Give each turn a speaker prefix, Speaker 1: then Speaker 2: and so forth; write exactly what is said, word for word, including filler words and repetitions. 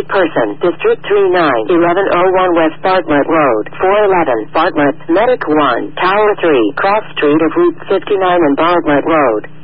Speaker 1: Street Person, District three nine, eleven oh one West Bartlett Road, four eleven, Bartlett, Medic one, Tower three, Cross Street of Route fifty-nine and Bartlett Road.